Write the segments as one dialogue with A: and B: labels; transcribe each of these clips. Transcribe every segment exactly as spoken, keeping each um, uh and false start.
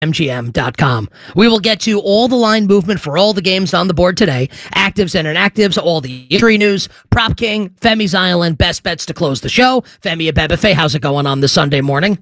A: M G M dot com. We will get to all the line movement for all the games on the board today, actives and inactives, all the injury news, Prop King, Femi's Island, best bets to close the show. Femi Abebefe, how's it going on this Sunday morning?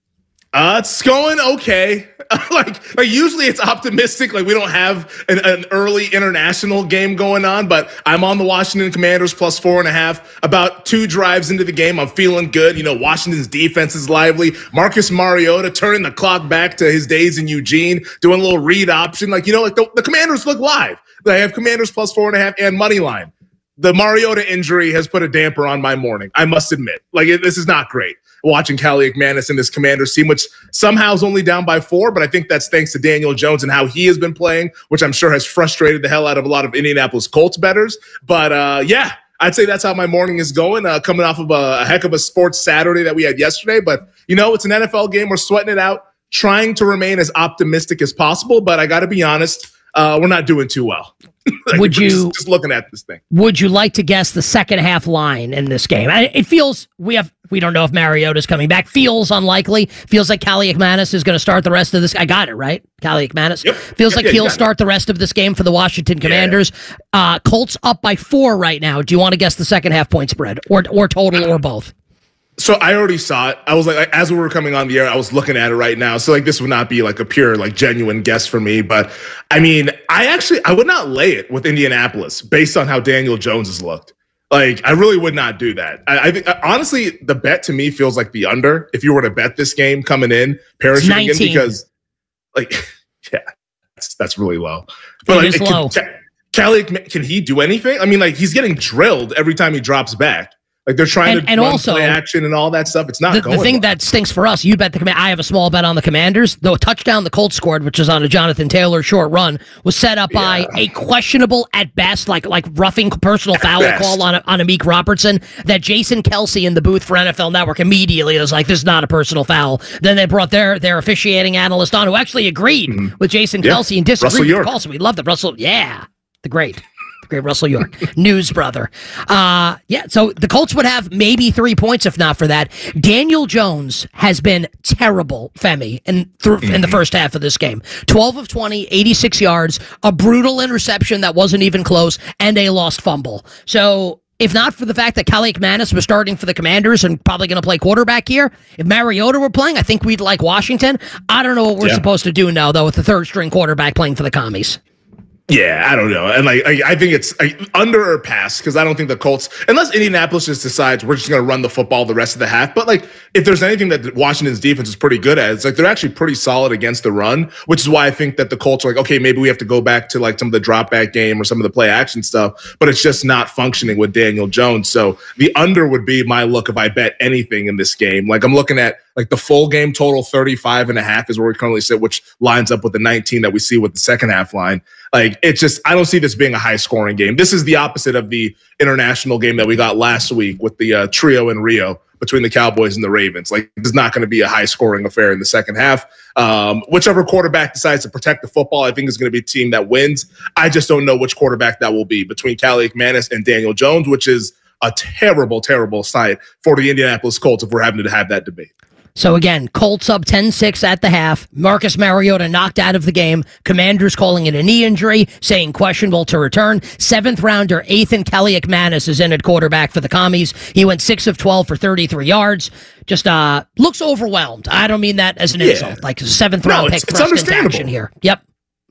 B: Uh, it's going okay. like, like usually it's optimistic. Like we don't have an, an early international game going on, but I'm on the Washington Commanders plus four and a half. About two drives into the game, I'm feeling good. You know, Washington's defense is lively. Marcus Mariota turning the clock back to his days in Eugene, doing a little read option. Like, you know, like the, the Commanders look live. They have Commanders plus four and a half and money line. The Mariota injury has put a damper on my morning, I must admit. Like, it, this is not great. Watching Cali McManus and this Commanders team, which somehow is only down by four, but I think that's thanks to Daniel Jones and how he has been playing, which I'm sure has frustrated the hell out of a lot of Indianapolis Colts bettors. But uh, yeah, I'd say that's how my morning is going, uh, coming off of a, a heck of a sports Saturday that we had yesterday. But, you know, it's an N F L game. We're sweating it out, trying to remain as optimistic as possible. But I got to be honest, uh, we're not doing too well. Like,
A: would you
B: just, just looking at this thing? Would
A: you like to guess the second half line in this game? It feels we have we don't know if Mariota's coming back. Feels unlikely. Feels like Cali McManus is going to start the rest of this. I got it right, Cali McManus.
B: Yep.
A: Feels
B: yep,
A: like
B: yeah,
A: he'll start it. the rest of this game for the Washington Commanders. Yeah. Uh, Colts up by four right now. Do you want to guess the second half point spread or or total or both?
B: So I already saw it. I was like, as we were coming on the air, I was looking at it right now. So like, this would not be like a pure, like genuine guess for me. But I mean, I actually, I would not lay it with Indianapolis based on how Daniel Jones has looked. Like, I really would not do that. I, I think honestly, the bet to me feels like the under. If you were to bet this game coming in, parachuting in, because like, yeah, that's, that's really low. But
A: it
B: like,
A: is low.
B: Can, Cali, can he do anything? I mean, like, he's getting drilled every time he drops back. Like they're trying
A: and,
B: to
A: and
B: run
A: also,
B: play action and all that stuff. It's not
A: the,
B: going
A: the thing
B: well.
A: that stinks for us. You bet the command. I have a small bet on the Commanders. The touchdown the Colts scored, which is on a Jonathan Taylor short run, was set up yeah. by a questionable at best, like like roughing personal at foul best. call on a, on Amik Robertson. That Jason Kelsey in the booth for N F L Network immediately was like, "This is not a personal foul." Then they brought their their officiating analyst on, who actually agreed mm-hmm. with Jason yep. Kelsey and disagreed with the call. So we love that Russell. Yeah, the great. Great Russell York, news brother. Uh, yeah, so the Colts would have maybe three points if not for that. Daniel Jones has been terrible, Femi, in, th- in the first half of this game. twelve of twenty, eighty-six yards, a brutal interception that wasn't even close, and a lost fumble. So if not for the fact that Cali McManus was starting for the Commanders and probably going to play quarterback here, if Mariota were playing, I think we'd like Washington. I don't know what we're yeah. supposed to do now, though, with the third-string quarterback playing for the Commies.
B: Yeah, I don't know. And like, I, I think it's like, under or pass, because I don't think the Colts, unless Indianapolis just decides we're just going to run the football the rest of the half. But like, if there's anything that Washington's defense is pretty good at, it's like they're actually pretty solid against the run, which is why I think that the Colts are like, okay, maybe we have to go back to like some of the drop back game or some of the play action stuff, but it's just not functioning with Daniel Jones. So the under would be my look if I bet anything in this game. Like I'm looking at like the full game total thirty-five and a half is where we currently sit, which lines up with the nineteen that we see with the second half line. Like it's just, I don't see this being a high scoring game. This is the opposite of the international game that we got last week with the uh, trio in Rio between the Cowboys and the Ravens. Like it's not going to be a high scoring affair in the second half. Um, whichever quarterback decides to protect the football, I think is going to be a team that wins. I just don't know which quarterback that will be between Cali McManus and Daniel Jones, which is a terrible, terrible sight for the Indianapolis Colts if we're having to have that debate.
A: So again, Colts up ten six at the half. Marcus Mariota knocked out of the game. Commanders calling it a knee injury, saying questionable to return. Seventh rounder Ethan Cali McManus is in at quarterback for the Commies. He went six of twelve for thirty-three yards. Just uh, looks overwhelmed. I don't mean that as an yeah. insult. Like seventh round
B: no,
A: pick
B: it's, it's
A: thrust into action here. Yep.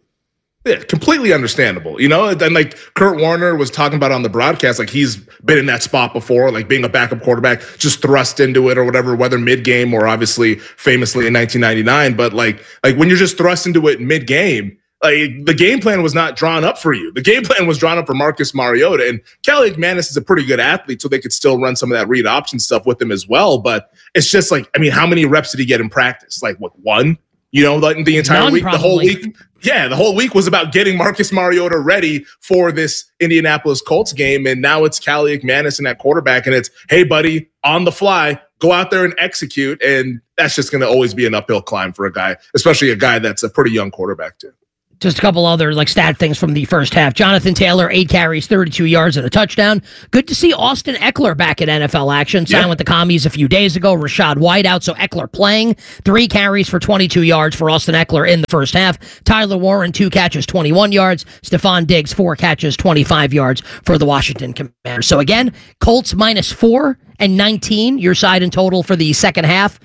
B: Yeah, completely understandable, you know. And like Kurt Warner was talking about on the broadcast, like he's been in that spot before, like being a backup quarterback, just thrust into it or whatever, whether mid game or obviously famously in nineteen ninety-nine. But like, like when you're just thrust into it mid game, like the game plan was not drawn up for you. The game plan was drawn up for Marcus Mariota, and Cali McManus is a pretty good athlete, so they could still run some of that read option stuff with him as well. But it's just like, I mean, how many reps did he get in practice? Like what, one? You know, like the entire
A: None,
B: week,
A: probably.
B: the whole week. Yeah, the whole week was about getting Marcus Mariota ready for this Indianapolis Colts game. And now it's Cali McManus and that quarterback. And it's, hey, buddy, on the fly, go out there and execute. And that's just going to always be an uphill climb for a guy, especially a guy that's a pretty young quarterback, too.
A: Just a couple other like stat things from the first half. Jonathan Taylor, eight carries, thirty-two yards, and a touchdown. Good to see Austin Eckler back in N F L action. Signed yeah. with the Commies a few days ago. Rashad White out, so Eckler playing. Three carries for twenty-two yards for Austin Eckler in the first half. Tyler Warren, two catches, twenty-one yards. Stephon Diggs, four catches, twenty-five yards for the Washington Commanders. So again, Colts minus four and nineteen, your side in total for the second half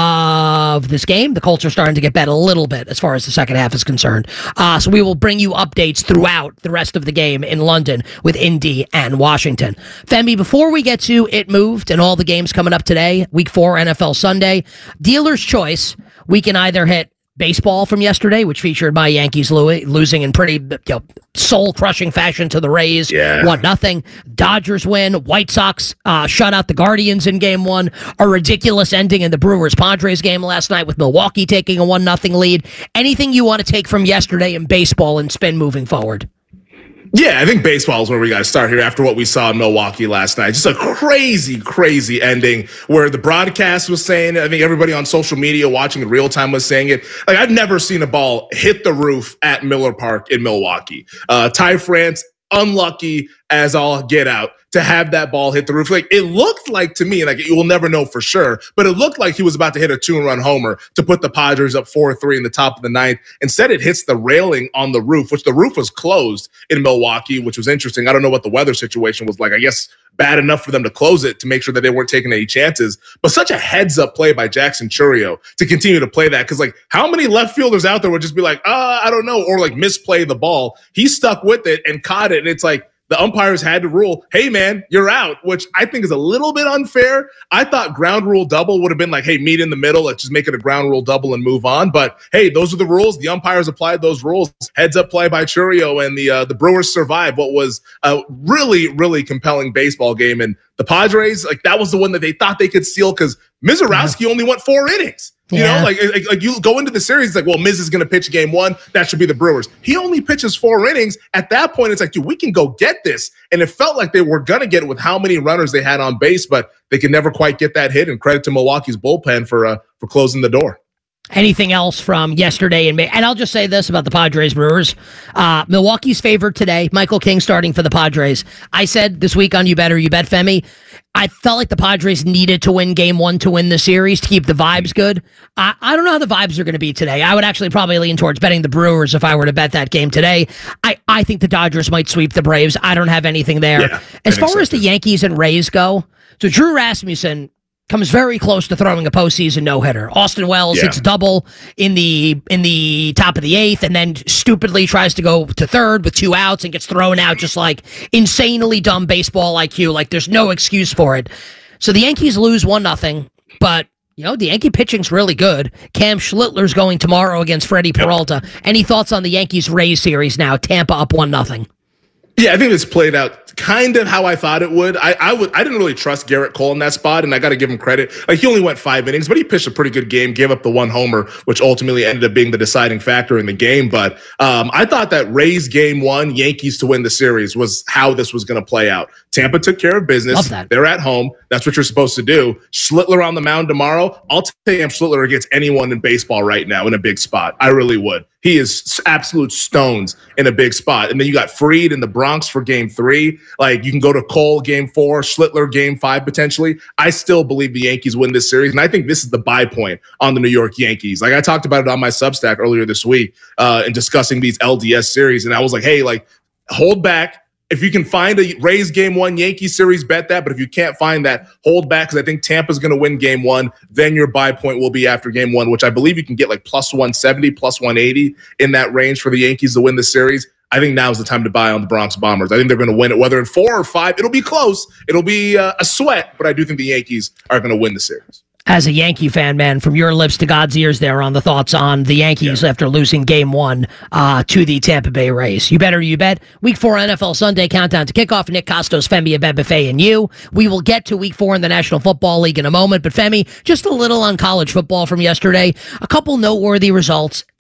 A: of this game. The Colts are starting to get bet a little bit as far as the second half is concerned. Uh, so we will bring you updates throughout the rest of the game in London with Indy and Washington. Femi, before we get to It Moved and all the games coming up today, week four N F L Sunday, dealer's choice, we can either hit baseball from yesterday, which featured my Yankees losing in pretty you know, soul-crushing fashion to the Rays,
B: yeah.
A: one nothing. Dodgers win. White Sox uh, shut out the Guardians in game one. A ridiculous ending in the Brewers-Padres game last night with Milwaukee taking a one nothing lead. Anything you want to take from yesterday in baseball and spin moving forward?
B: Yeah, I think baseball is where we got to start here after what we saw in Milwaukee last night. Just a crazy, crazy ending where the broadcast was saying, I think everybody on social media watching in real time was saying it. Like, I've never seen a ball hit the roof at Miller Park in Milwaukee. Uh, Ty France, unlucky as all get out to have that ball hit the roof. Like, it looked like to me, like you will never know for sure, but it looked like he was about to hit a two-run homer to put the Padres up four three in the top of the ninth. Instead, it hits the railing on the roof, which the roof was closed in Milwaukee, which was interesting. I don't know what the weather situation was like. I guess bad enough for them to close it to make sure that they weren't taking any chances. But such a heads-up play by Jackson Chourio to continue to play that. Because, like, how many left fielders out there would just be like, uh, I don't know, or, like, misplay the ball? He stuck with it and caught it, and it's like, the umpires had to rule, hey, man, you're out, which I think is a little bit unfair. I thought ground rule double would have been like, hey, meet in the middle. Let's just make it a ground rule double and move on. But, hey, those are the rules. The umpires applied those rules. Heads up play by Chourio, and the uh, the Brewers survived what was a really, really compelling baseball game. And the Padres, like, that was the one that they thought they could steal because Mizorowski yeah. only went four innings. You yeah. know, like, like like you go into the series, it's like, well, Miz is going to pitch game one. That should be the Brewers. He only pitches four innings. At that point, it's like, dude, we can go get this. And it felt like they were going to get it with how many runners they had on base, but they could never quite get that hit. And credit to Milwaukee's bullpen for uh, for closing the door.
A: Anything else from yesterday? And and I'll just say this about the Padres Brewers. Uh, Milwaukee's favored today. Michael King starting for the Padres. I said this week on You Bet or You Bet, Femi, I felt like the Padres needed to win game one to win the series to keep the vibes good. I, I don't know how the vibes are going to be today. I would actually probably lean towards betting the Brewers if I were to bet that game today. I, I think the Dodgers might sweep the Braves. I don't have anything there. Yeah, as far so as the Yankees and Rays go, so Drew Rasmussen comes very close to throwing a postseason no-hitter. Austin Wells yeah. hits double in the in the top of the eighth and then stupidly tries to go to third with two outs and gets thrown out just like insanely dumb baseball I Q. Like there's no excuse for it. So the Yankees lose one nothing, but you know, the Yankee pitching's really good. Cam Schlittler's going tomorrow against Freddie Peralta. Yep. Any thoughts on the Yankees-Rays series now? Tampa up one nothing.
B: Yeah, I think this played out kind of how I thought it would. I, I would. I didn't really trust Garrett Cole in that spot, and I got to give him credit. Like, he only went five innings, but he pitched a pretty good game, gave up the one homer, which ultimately ended up being the deciding factor in the game. But um, I thought that Rays game one, Yankees to win the series was how this was going to play out. Tampa took care of business.
A: Love that.
B: They're at home. That's what you're supposed to do. Schlittler on the mound tomorrow. I'll take him Schlittler against anyone in baseball right now in a big spot. I really would. He is absolute stones in a big spot. And then you got Fried in the Bronx for game three. Like, you can go to Cole game four, Schlittler game five potentially. I still believe the Yankees win this series. And I think this is the buy point on the New York Yankees. Like, I talked about it on my Substack earlier this week uh, in discussing these L D S series. And I was like, hey, like, hold back. If you can find a Rays game one Yankees series, bet that. But if you can't find that, hold back because I think Tampa's going to win game one. Then your buy point will be after game one, which I believe you can get like plus one seventy, plus one eighty in that range for the Yankees to win the series. I think now is the time to buy on the Bronx Bombers. I think they're going to win it, whether in four or five. It'll be close. It'll be uh, a sweat, but I do think the Yankees are going to win the series.
A: As a Yankee fan, man, from your lips to God's ears there on the thoughts on the Yankees yeah. after losing game one uh, to the Tampa Bay Rays. You bet or you bet. Week four N F L Sunday countdown to kickoff. Nick Costos, Femi Abebefe, and you. We will get to week four in the National Football League in a moment. But Femi, just a little on college football from yesterday. A couple noteworthy results.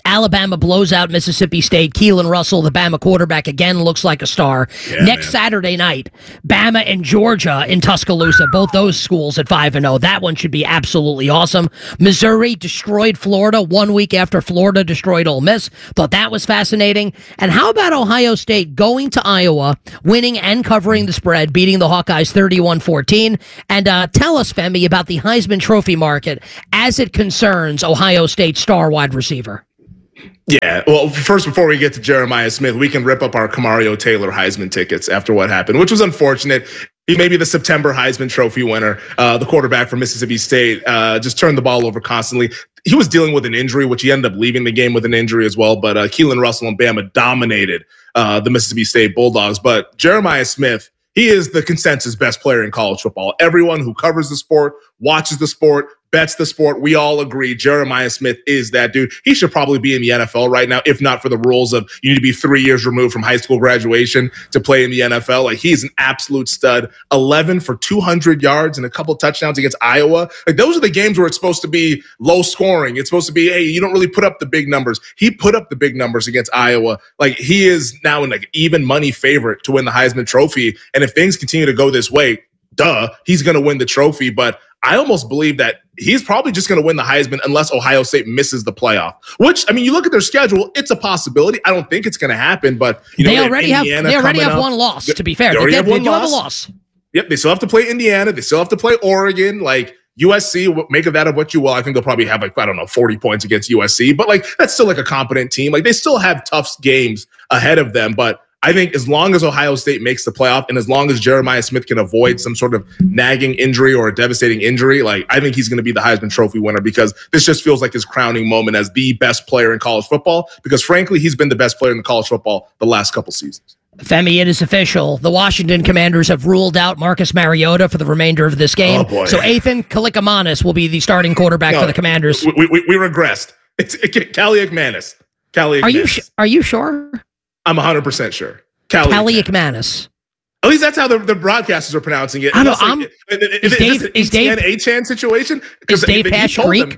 A: Alabama blows out Mississippi State. Keelan Russell, the Bama quarterback, again looks like a star.
B: Yeah,
A: Next
B: man.
A: Saturday night, Bama and Georgia in Tuscaloosa, both those schools at five and oh. That one should be absolutely awesome. Missouri destroyed Florida one week after Florida destroyed Ole Miss. Thought that was fascinating. And how about Ohio State going to Iowa, winning and covering the spread, beating the Hawkeyes thirty-one fourteen? And uh, tell us, Femi, about the Heisman Trophy market as it concerns Ohio State star wide receiver.
B: Yeah, well, first, before we get to Jeremiah Smith, we can rip up our Kamario Taylor Heisman tickets after what happened, which was unfortunate. He may be the September Heisman Trophy winner, uh, the quarterback from Mississippi State, uh, just turned the ball over constantly. He was dealing with an injury, which he ended up leaving the game with an injury as well. But uh, Keelan Russell and Bama dominated uh, the Mississippi State Bulldogs. But Jeremiah Smith, he is the consensus best player in college football. Everyone who covers the sport, watches the sport, bets the sport, we all agree Jeremiah Smith is that dude. He should probably be in the N F L right now, if not for the rules of you need to be three years removed from high school graduation to play in the N F L. Like, he's an absolute stud. eleven for two hundred yards and a couple touchdowns against Iowa. Like, those are the games where it's supposed to be low scoring. It's supposed to be, hey, you don't really put up the big numbers. He put up the big numbers against Iowa. Like, he is now an like even money favorite to win the Heisman Trophy. And if things continue to go this way, duh, he's going to win the trophy. But I almost believe that he's probably just going to win the Heisman unless Ohio State misses the playoff, which, I mean, you look at their schedule, it's a possibility. I don't think it's going to happen, but you know,
A: they already have, they already have
B: up.
A: one loss, to be fair.
B: They,
A: they, they,
B: have
A: they
B: one
A: do
B: loss.
A: have a loss.
B: Yep, they still have to play Indiana. They still have to play Oregon. Like, U S C, make of that of what you will. I think they'll probably have, like, I don't know, forty points against U S C, but like, that's still like a competent team. Like, they still have tough games ahead of them, but I think as long as Ohio State makes the playoff and as long as Jeremiah Smith can avoid some sort of nagging injury or a devastating injury, like, I think he's going to be the Heisman Trophy winner, because this just feels like his crowning moment as the best player in college football, because frankly, he's been the best player in college football the last couple seasons.
A: Femi, it is official. The Washington Commanders have ruled out Marcus Mariota for the remainder of this game.
B: Oh, boy.
A: So Ethan Kalikamannis will be the starting quarterback
B: no,
A: for the Commanders.
B: We, we, we regressed. It's it, Callie McManus. Callie
A: Are
B: McManus.
A: you sh- Are you sure?
B: I'm one hundred percent sure.
A: Callie McManus.
B: At least that's how the, the broadcasters are pronouncing it.
A: I know.
B: Like,
A: I'm,
B: it, it, it,
A: is,
B: is
A: Dave,
B: this
A: is Dave
B: an A-Chan situation?
A: Is Dave Pash Greek?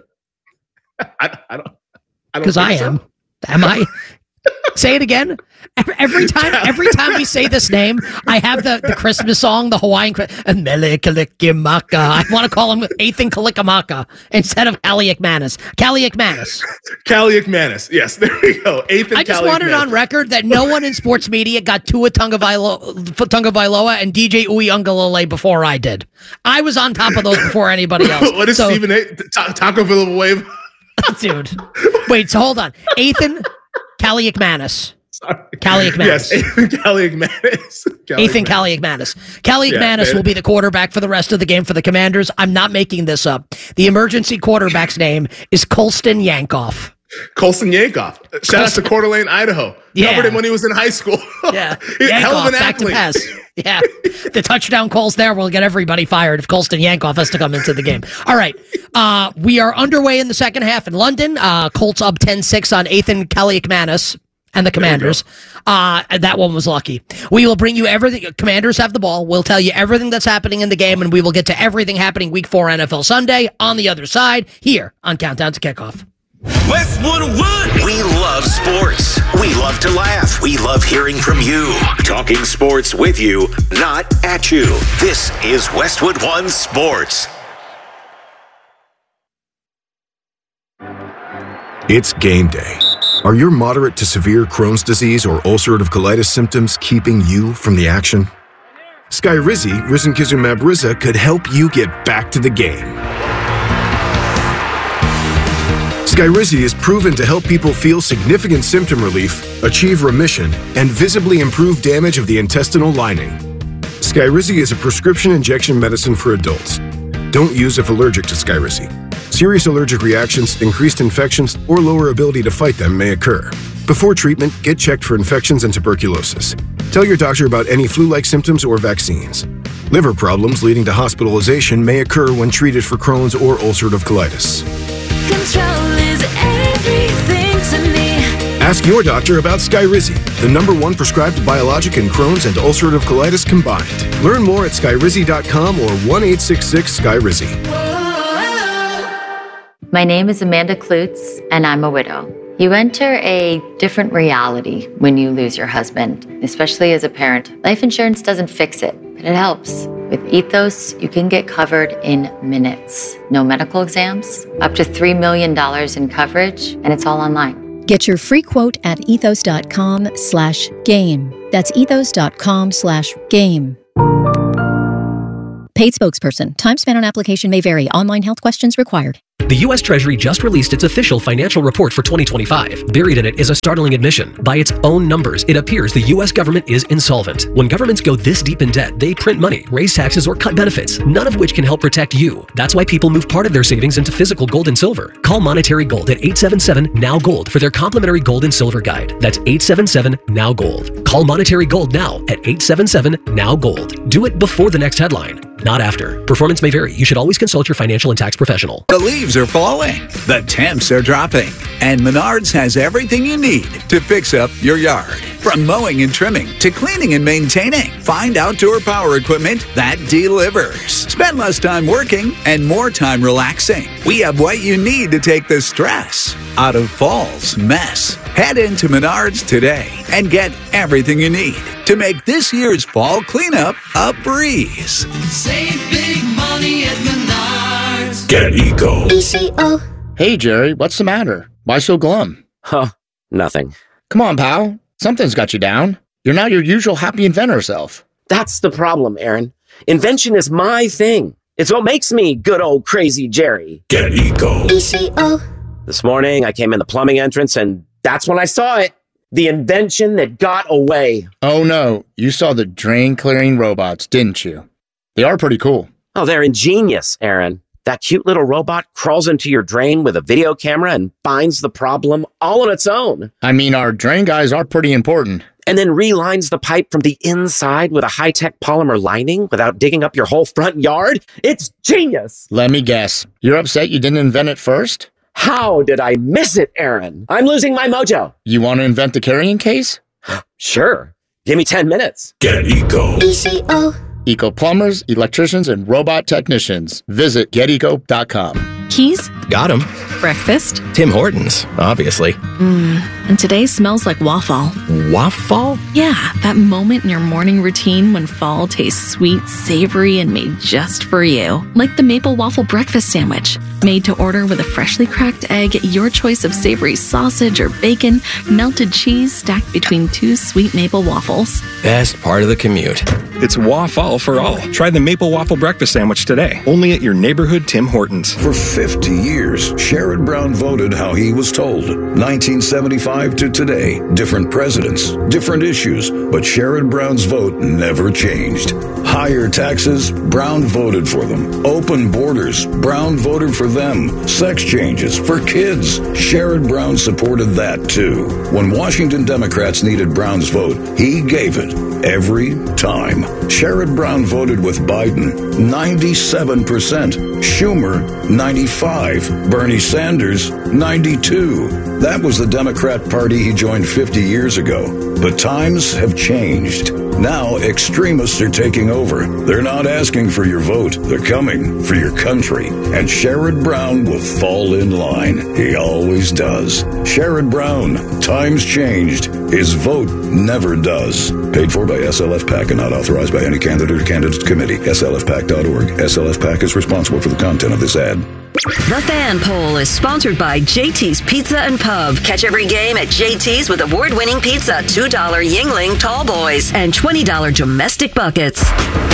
B: I, I don't.
A: Because I, I am. So. Am I? Say it again. Every time, every time we say this name, I have the, the Christmas song, the Hawaiian Mele Kalikimaka. I want to call him Ethan Kalikamaka instead of Callie McManus. Callie McManus.
B: Callie McManus. Yes, there we go. Ethan.
A: I just
B: Callie
A: wanted
B: McManus.
A: on record that no one in sports media got Tua Tagovailoa and D J Uiagalelei before I did. I was on top of those before anybody else.
B: What is
A: so,
B: Stephen A? Ta- Taco Villanueva?
A: Dude, wait. So hold on, Ethan Callie McManus.
B: Sorry.
A: Callie McManus.
B: Yes, Ethan Callie McManus. Callie
A: Ethan
B: McManus.
A: Callie McManus. Callie
B: Yeah,
A: McManus
B: man.
A: will be the quarterback for the rest of the game for the Commanders. I'm not making this up. The emergency quarterback's name is Colston Yankoff.
B: Colson Yankoff. Shout out to Coeur d'Alene, Idaho.
A: Yeah.
B: Covered him when he was in high school.
A: Yeah.
B: Hell of
A: Yankoff,
B: an
A: back to
B: athlete.
A: pass. Yeah. The touchdown calls there will get everybody fired if Colston Yankoff has to come into the game. All right. Uh, we are underway in the second half in London. Uh, Colts up ten six on Ethan Callie McManus and the Commanders. Uh, that one was lucky. We will bring you everything. Commanders have the ball. We'll tell you everything that's happening in the game, and we will get to everything happening week four N F L Sunday on the other side here on Countdown to Kickoff.
C: Westwood One. We love sports. We love to laugh. We love hearing from you. Talking sports with you, not at you. This is Westwood One Sports.
D: It's game day. Are your moderate to severe Crohn's disease or ulcerative colitis symptoms keeping you from the action? Skyrizi, risankizumab Riza, could help you get back to the game. Skyrizi is proven to help people feel significant symptom relief, achieve remission, and visibly improve damage of the intestinal lining. Skyrizi is a prescription injection medicine for adults. Don't use if allergic to Skyrizi. Serious allergic reactions, increased infections, or lower ability to fight them may occur. Before treatment, get checked for infections and tuberculosis. Tell your doctor about any flu-like symptoms or vaccines. Liver problems leading to hospitalization may occur when treated for Crohn's or ulcerative colitis.
E: Control is everything to me.
D: Ask your doctor about Skyrizi, the number one prescribed biologic in Crohn's and ulcerative colitis combined. Learn more at skyrizi dot com or one eight six six Skyrizi.
E: My name is Amanda Klutz, and I'm a widow.
F: You enter a different reality when you lose your husband, especially as a parent. Life insurance doesn't fix it, but it helps. With Ethos, you can get covered in minutes. No medical exams, up to three million dollars in coverage, and it's all online.
G: Get your free quote at ethos.com slash game. That's ethos.com slash game. Paid spokesperson. Time spent on application may vary. Online health questions required.
H: The U S Treasury just released its official financial report for twenty twenty-five. Buried in it is a startling admission. By its own numbers, it appears the U S government is insolvent. When governments go this deep in debt, they print money, raise taxes, or cut benefits, none of which can help protect you. That's why people move part of their savings into physical gold and silver. Call Monetary Gold at eight seven seven, N O W, GOLD for their complimentary gold and silver guide. That's eight seven seven, N O W, GOLD. Call Monetary Gold now at eight seven seven, N O W, GOLD. Do it before the next headline, not after. Performance may vary. You should always consult your financial and tax professional.
I: The leaves are falling. The temps are dropping. And Menards has everything you need to fix up your yard. From mowing and trimming to cleaning and maintaining. Find outdoor power equipment that delivers. Spend less time working and more time relaxing. We have what you need to take the stress out of fall's mess. Head into Menards today and get everything you need to make this year's fall cleanup a breeze.
J: Save big money at Menards.
K: Get Eco.
L: E C O.
M: Hey, Jerry, what's the matter? Why so glum?
N: Huh, nothing.
M: Come on, pal. Something's got you down. You're not your usual happy inventor self.
N: That's the problem, Aaron. Invention is my thing. It's what makes me good old crazy Jerry.
K: Get Eco.
L: E C O.
N: This morning, I came in the plumbing entrance, and that's when I saw it. The invention that got away.
M: Oh, no. You saw the drain clearing robots, didn't you? They are pretty cool.
N: Oh, they're ingenious, Aaron. That cute little robot crawls into your drain with a video camera and finds the problem all on its own.
M: I mean, our drain guys are pretty important.
N: And then relines the pipe from the inside with a high-tech polymer lining without digging up your whole front yard. It's genius.
M: Let me guess. You're upset you didn't invent it first?
N: How did I miss it, Aaron? I'm losing my mojo.
M: You want to invent the carrying case?
N: Sure. Give me ten minutes.
K: Get Eco.
L: E C O.
M: Eco plumbers, electricians, and robot technicians. Visit get eco dot com.
O: Keys?
P: Got 'em.
O: Breakfast?
P: Tim Hortons, obviously.
O: Mmm, and today smells like waffle.
P: Waffle?
O: Yeah, that moment in your morning routine when fall tastes sweet, savory, and made just for you. Like the maple waffle breakfast sandwich. Made to order with a freshly cracked egg, your choice of savory sausage or bacon, melted cheese stacked between two sweet maple waffles.
P: Best part of the commute.
Q: It's waffle for all. Try the maple waffle breakfast sandwich today. Only at your neighborhood Tim Hortons.
K: For fifty years, Sherrod Brown voted how he was told. nineteen seventy-five to today, different presidents, different issues, but Sherrod Brown's vote never changed. Higher taxes, Brown voted for them. Open borders, Brown voted for them. Sex changes for kids, Sherrod Brown supported that too. When Washington Democrats needed Brown's vote, he gave it every time. Sherrod Brown voted with Biden, ninety-seven percent. Schumer, ninety-five. Bernie Sanders, ninety-two. That was the Democrat Party he joined fifty years ago. But times have changed. Now extremists are taking over. They're not asking for your vote. They're coming for your country. And Sherrod Brown will fall in line. He always does. Sherrod Brown, times changed. His vote never does. Paid for by S L F PAC and not authorized by any candidate or candidate committee. S L F pac dot org. S L F PAC is responsible for the content of this ad.
R: The Fan Poll is sponsored by J T's Pizza and Pub. Catch every game at J T's with award-winning pizza, two dollar Yingling Tall Boys, and twenty dollar domestic buckets.